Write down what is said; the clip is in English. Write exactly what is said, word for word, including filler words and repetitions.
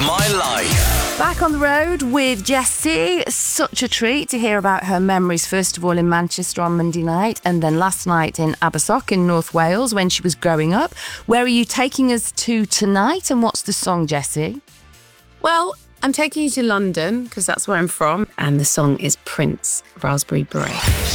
My Life. Back on the road with Jessie. Such a treat to hear about her memories, first of all in Manchester on Monday night, and then last night in Abersoch in North Wales when she was growing up. Where are you taking us to tonight, and what's the song, Jessie? Well, I'm taking you to London because that's where I'm from, and the song is Prince, Raspberry Beret.